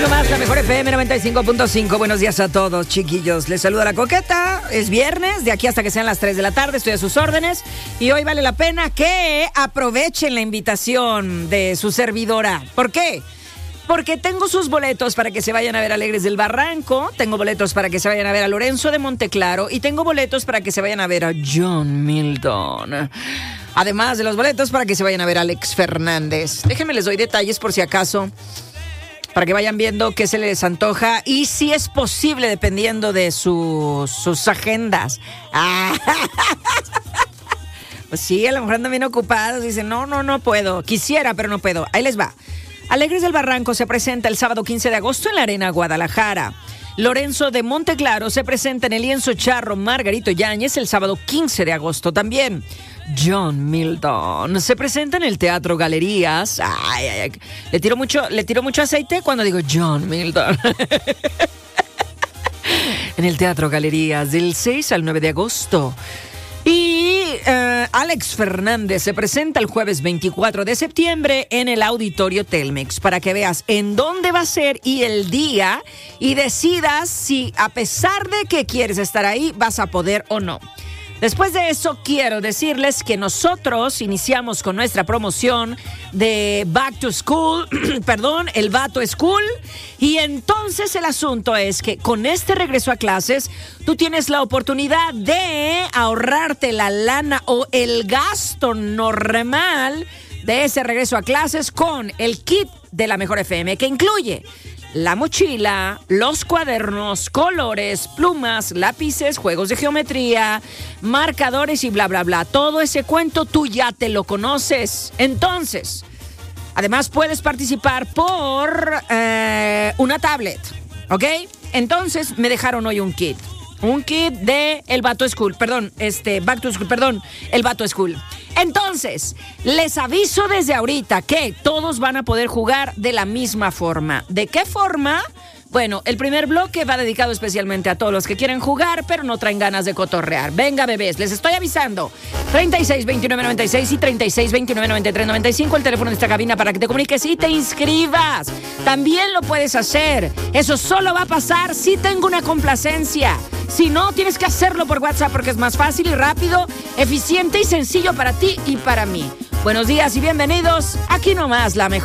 Nomás la mejor FM 95.5. Buenos días a todos, chiquillos. Les saluda la Coqueta. Es viernes, de aquí hasta que sean las 3 de la tarde. Estoy a sus órdenes. Y hoy vale la pena que aprovechen la invitación de su servidora. ¿Por qué? Porque tengo sus boletos para que se vayan a ver a Alegres del Barranco. Tengo boletos para que se vayan a ver a Lorenzo de Monteclaro. Y tengo boletos para que se vayan a ver a John Milton. Además de los boletos para que se vayan a ver a Alex Fernández. Déjenme les doy detalles por si acaso, para que vayan viendo qué se les antoja y si es posible dependiendo de sus agendas. Pues sí, a lo mejor andan bien ocupados. Dicen, no puedo. Quisiera, pero no puedo. Ahí les va. Alegres del Barranco se presenta el sábado 15 de agosto en la Arena Guadalajara. Lorenzo de Monteclaro se presenta en el Lienzo Charro Margarito Yáñez el sábado 15 de agosto también. John Milton se presenta en el Teatro Galerías. Ay. Le tiro mucho aceite cuando digo John Milton. En el Teatro Galerías del 6 al 9 de agosto. Y Alex Fernández se presenta el jueves 24 de septiembre en el Auditorio Telmex, para que veas en dónde va a ser y el día y decidas si, a pesar de que quieres estar ahí, vas a poder o no. Después de eso, quiero decirles que nosotros iniciamos con nuestra promoción de Back to School, el Vato School, y entonces el asunto es que con este regreso a clases, tú tienes la oportunidad de ahorrarte la lana o el gasto normal de ese regreso a clases con el kit de la Mejor FM, que incluye la mochila, los cuadernos, colores, plumas, lápices, juegos de geometría, marcadores y bla, bla, bla. Todo ese cuento tú ya te lo conoces. Entonces, además puedes participar por una tablet, ¿ok? Entonces, me dejaron hoy un kit. Un kit de el Vato School, Back to School, el Vato School. Entonces, les aviso desde ahorita que todos van a poder jugar de la misma forma. ¿De qué forma? Bueno, el primer bloque va dedicado especialmente a todos los que quieren jugar, pero no traen ganas de cotorrear. Venga, bebés, les estoy avisando. 362996 y 36299395, el teléfono de esta cabina para que te comuniques y te inscribas. También lo puedes hacer. Eso solo va a pasar si tengo una complacencia. Si no, tienes que hacerlo por WhatsApp porque es más fácil y rápido, eficiente y sencillo para ti y para mí. Buenos días y bienvenidos. Aquí nomás la mejor.